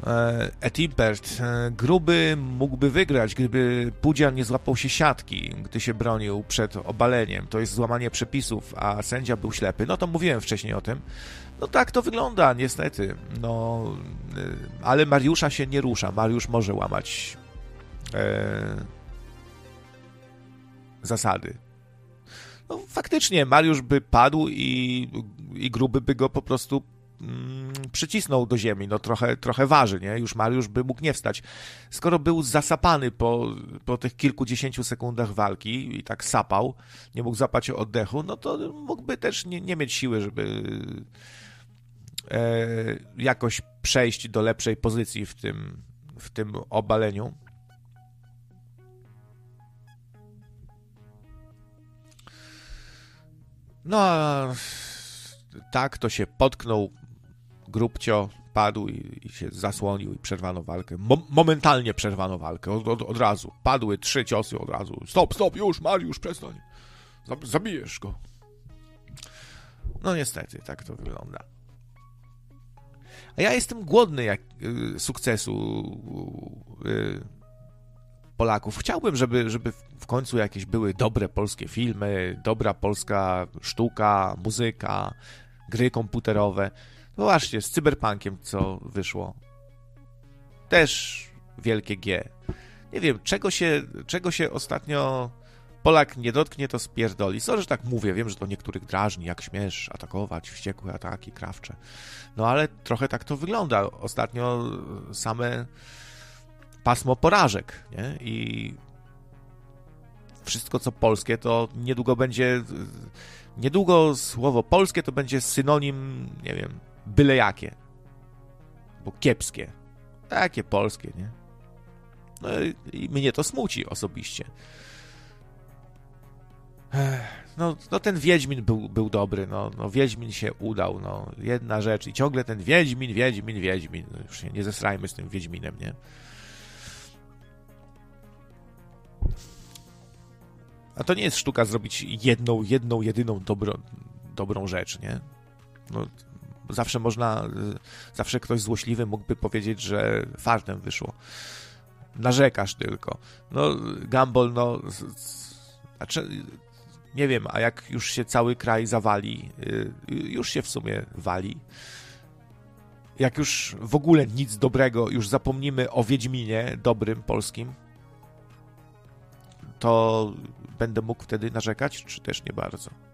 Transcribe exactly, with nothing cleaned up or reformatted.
Etimpert. Gruby mógłby wygrać, gdyby Pudzian nie złapał się siatki, gdy się bronił przed obaleniem. To jest złamanie przepisów, a sędzia był ślepy. No to mówiłem wcześniej o tym. No tak to wygląda, niestety. No, ale Mariusza się nie rusza. Mariusz może łamać e, zasady. No faktycznie, Mariusz by padł i, i Gruby by go po prostu mm, przycisnął do ziemi. No trochę, trochę waży, nie? Już Mariusz by mógł nie wstać. Skoro był zasapany po, po tych kilkudziesięciu sekundach walki i tak sapał, nie mógł zapać oddechu, no to mógłby też nie, nie mieć siły, żeby e, jakoś przejść do lepszej pozycji w tym, w tym obaleniu. No, a tak to się potknął, Grubcio padł i, i się zasłonił i przerwano walkę. Mo- momentalnie przerwano walkę, od, od, od razu. Padły trzy ciosy od razu. Stop, stop, już, Mariusz, przestań. Zabijesz go. No niestety, tak to wygląda. A ja jestem głodny jak, y, sukcesu y, Polaków. Chciałbym, żeby, żeby w końcu jakieś były dobre polskie filmy, dobra polska sztuka, muzyka, gry komputerowe. No właśnie, z Cyberpunkiem co wyszło. Też wielkie G. Nie wiem, czego się, czego się ostatnio Polak nie dotknie, to spierdoli. Sorry, że tak mówię, wiem, że to niektórych drażni, jak śmiesz atakować, wściekłe ataki krawcze. No ale trochę tak to wygląda. Ostatnio same pasmo porażek, nie? I wszystko, co polskie, to niedługo będzie, niedługo słowo polskie to będzie synonim, nie wiem, byle jakie. Bo kiepskie. Takie polskie, nie? No i, i mnie to smuci osobiście. No, no ten Wiedźmin był, był dobry, no, no Wiedźmin się udał, no jedna rzecz i ciągle ten Wiedźmin, Wiedźmin, Wiedźmin. No, już się nie zesrajmy z tym Wiedźminem, nie? A to nie jest sztuka zrobić jedną, jedną, jedyną dobro, dobrą rzecz, nie? No, zawsze można, zawsze ktoś złośliwy mógłby powiedzieć, że fartem wyszło. Narzekasz tylko. No, Gumball, no, znaczy, nie wiem, a jak już się cały kraj zawali, już się w sumie wali, jak już w ogóle nic dobrego, już zapomnimy o Wiedźminie dobrym, polskim, to będę mógł wtedy narzekać, czy też nie bardzo?